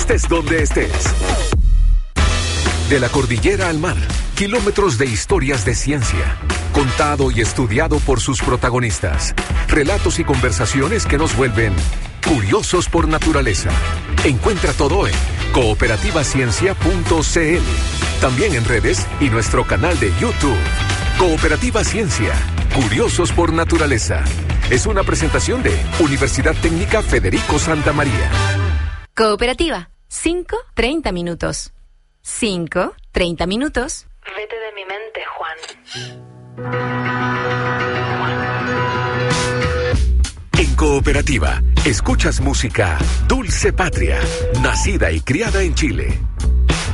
estés donde estés. De la cordillera al mar, kilómetros de historias de ciencia, contado y estudiado por sus protagonistas. Relatos y conversaciones que nos vuelven curiosos por naturaleza. Encuentra todo en cooperativaciencia.cl. También en redes y nuestro canal de YouTube. Cooperativa Ciencia, curiosos por naturaleza. Es una presentación de Universidad Técnica Federico Santa María. Cooperativa, 5:30 minutos. 5:30 minutos. Vete de mi mente, Juan. En Cooperativa, escuchas música Dulce Patria, nacida y criada en Chile.